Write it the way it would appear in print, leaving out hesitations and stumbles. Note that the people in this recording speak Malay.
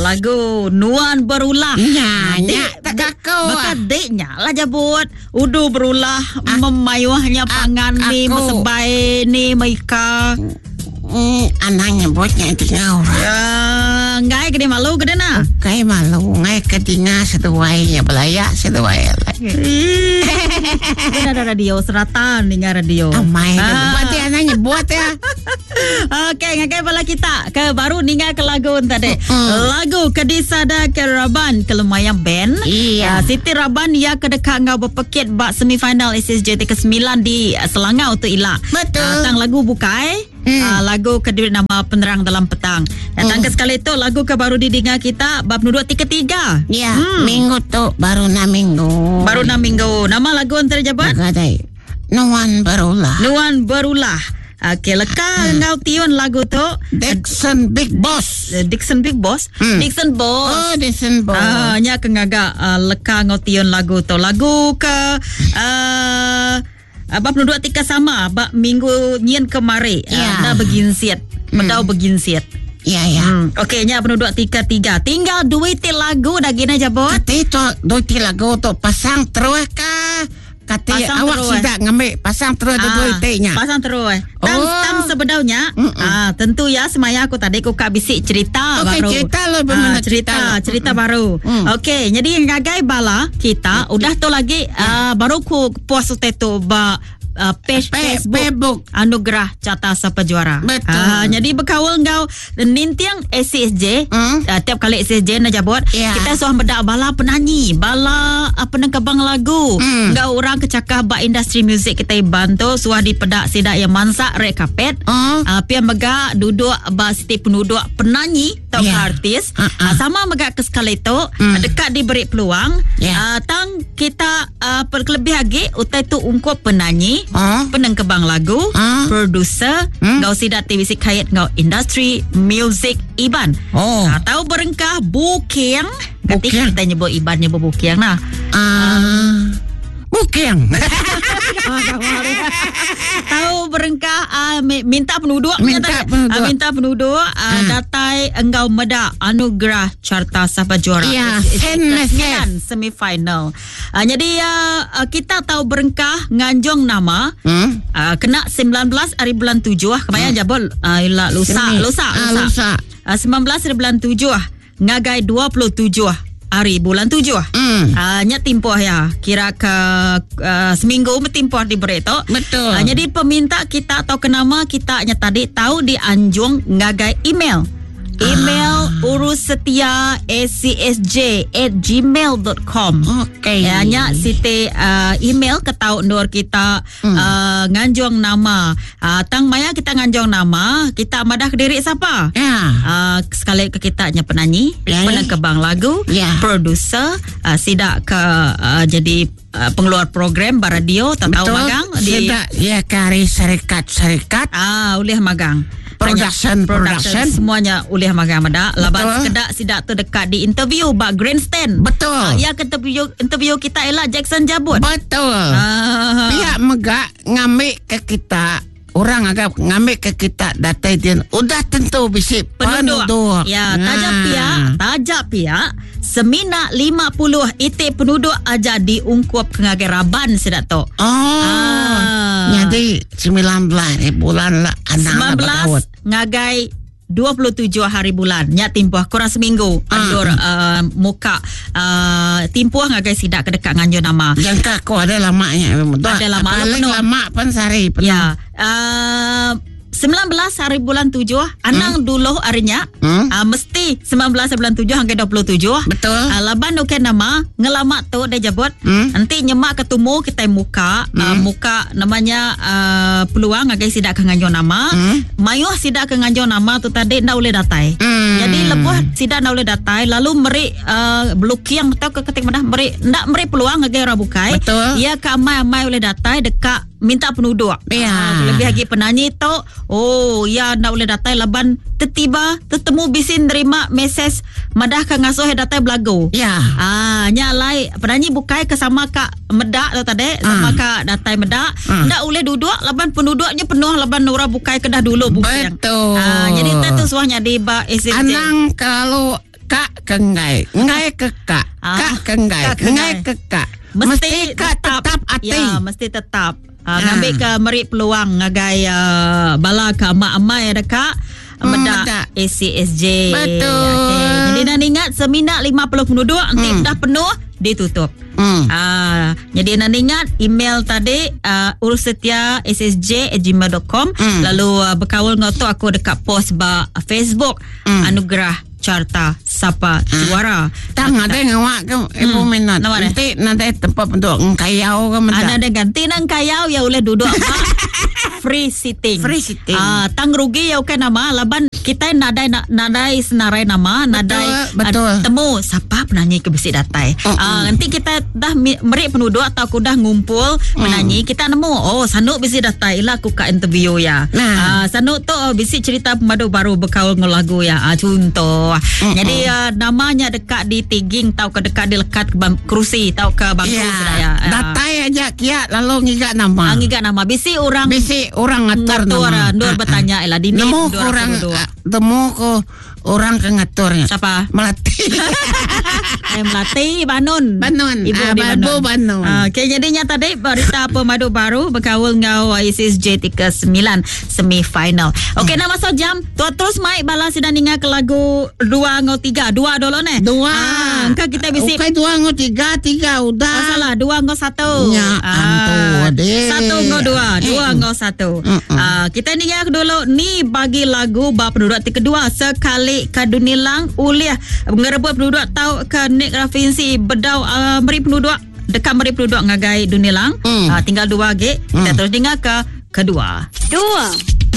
lagu Nuan Berulah. Nyak tak kakau. Maka deknya lah jabut. Udu berulah memayuhnya pangan ni mesebai ni Maika. Anaknya bosnya itu ngau. Ngai gede malu gede na. Kai malu ngai ketinga setuai ya belayak setuai lagi. Ada radio seratan dengar radio. Amai buat ya anaknya buat ya. Okey, ngakai bala kita ke baru ningal ke lagu tadi. Lagu Kedisada ke Raban ke lumayan band. Iya. Siti Raban ya kedekat ngau berpekit bak semifinal SSJT ke-9 di Selangor untuk Ila. Betul. Tang lagu bukai. Lagu kedua nama Penerang Dalam Petang. Datang ke sekali itu lagu ke baru didengar kita bab nuduk ketiga. Ya, minggu tu baru 6 minggu. Baru 6 minggu. Nama lagu antara jabat? Gadai. Nuan Berulah. Nuan Berulah. Okey, leka ngau tiun lagu tu Dixon Big Boss. Dixon Big Boss. Dixon Boss. Oh, Dixon Boss. Nya kengaga leka ngau tiun lagu tu. Lagu ke bab nuduk tiga sama bab minggu nyen kemari. Dah beginsiat. Medau beginsiat. Ya. Okey, nya penduduk tiga. Tinggal duit lagu dah gina jabot. Kati tu duit lagu tu pasang terus kah? Kati awak tidak ngambil pasang terus duit nya. Pasang terus. Tang sebenarnya tentu ya semaya aku tadi aku kak bisik cerita baru. Cerita lo cerita baru. Okey, jadi ngagai bala kita udah tu lagi baru ku puas tu ba Facebook Anugerah Carta Sapa Juara. Betul. Jadi berkawal ngau nintiang SCSJ. Tiap kali SCSJ nak jabot, kita suah bedak bala penyanyi, bala penengkabang lagu. Ngau orang kecakah ba industri muzik kita bantu suah di pedak sidak yang mansak rek kapet. Pian mega duduk ba siti penduduk penyanyi atau artis. Sama mega ke sekali itu dekat diberi peluang. Tang kita perlebih lagi utai tu ungkup penyanyi, penengkebang lagu, producer, ngau sidat TVC kait ngau industri music Iban. Tahu berengkah booking. Ketika kita nyebut Iban nyebut booking nah. Booking. Tahu berengkah minta penduduk minta penduduk datai engkau meda Anugerah Carta Sapa Juara semifinal. Jadi kita tahu berengkah nganjong nama kena 19 hari bulan 7 kemayan jabol lusa 19 hari bulan 7 ngagai 27 hari bulan 7 nya timpoh ya kira ke seminggu timpoh diberi tu. Betul. Jadi peminta kita atau kenama kita nya tadi tahu di anjung ngagai email urussetia@scsj@gmail.com. Okey. Nya site email ke tahu nur kita nganjong nama. Tang maya kita nganjong nama, kita madah ke diri siapa? Sekali ke kita nya penyanyi, penengkebang lagu, producer, sidak ke jadi pengeluar program radio tahu magang di kari syarikat ulih magang. Production semuanya ulih magang mada laban sekedak sidak tu dekat di interview bak grandstand. Betul. Ya interview kita ialah Jackson Jabut. Betul. Pihak megak ngambil ke kita, orang agak ngambil ke kita data dia udah tentu bisik penduduk. Ya, tajak pihak semina 50 iti penduduk aja diungkup ke ngagai Raban sedak tu. Jadi 19 bulan lah anak 19 ngagai 27 hari bulan nya timpuh kurang seminggu andur muka timpuh ngagai sidak ke dekat nganjo nama. Jangka ko ada lamanya. Ada lama lama pun sehari penuh. Ya. 19 hari bulan 7 anang dulu harinya mesti 19 bulan 7 hingga 27. Betul. Laban uken nama ngelamak tu dah jabot. Nanti nyemak ketemu kita muka muka namanya peluang agai sidak ke nganjo nama. Mayuh sidak ke nganjo nama tu tadi ndak boleh datai. Jadi lebuh sidak ndak boleh datai lalu meri blocking atau ketik mana meri ndak meri peluang agai ora bukai. Ia ke amai boleh datai dekat minta penduduk. Lebih lagi penyanyi tu ya ndak boleh datai laban tiba tetemu bisin terima mesej madah ka ngasuh datai belagu. Nyalai penyanyi bukai ke sama kak medak tu tadi sama kak datai medak ndak boleh duduk laban penduduknya penuh laban ora bukai kedah dulu bukan. Betul. Jadi tentu suahnya di ba SCJ. Anang kalau kak kengai. Ngai kekak. Kak kengai. Ngai kekak. Mesti tetap hati. Ya, mesti tetap. Ngambil ke merik peluang ngagai bala ke mak-amai dekat Medak ACSJ. Betul. Okay. Jadi dan ingat seminar 50 penduduk nanti dah penuh ditutup. Jadi anda ingat email tadi urussetia@ssj@gmail.com. Lalu berkawal ngoto aku dekat post ba Facebook Anugerah Carta Sapa Juara. Tang ada ngawak ke ibu minat. Nanti tempat untuk ngkayau ke mana? Ada ganti nang kayau ya boleh duduk apa? Free sitting. Tang rugi ya kan nama laban kita nadai senarai nama nadai temu siapa penyanyi ke besi datai. Nanti kita dah merik penduduk atau aku dah ngumpul menyanyi kita nemu Sanuk besi datai lah aku ka interview ya. Sanuk tu besi cerita pemadu baru berkaul ngelagu ya. Contoh. Jadi namanya dekat di Tiging tau ke dekat di lekat ke kerusi tau ke bangku ya. Datai aja kiat lalu ngigat nama. Ngigat nama bisi orang ngatur nama. Nur bertanya elah dini nemu orang temu ko orang ke ngaturnya. Siapa? Melati. Melati Banun. Ibu di Banun. Okay, jadinya tadi berita pemadu baru berkawal ngau ISSJ 39 semifinal. Okay, nama so jam. Tuan terus mai bala sidang ingat ke lagu 2 ngau 3. 2 dulu ne. 2. Engkau kita bisi. Okay, 2 ngau 3 udah. Salah, 2 ngau 1. Ya, aduh. 1 ngau 2. 2 ngau 1. Kita ingat dulu ni bagi lagu bab penduduk kedua sekali Kadunilang uliah ngerebut penduduk tau ke nek provinsi Bedau meri penduduk dekat meri penduduk ngagai Dunilang. Tinggal 2 ge kita terus dengar ke kedua. 2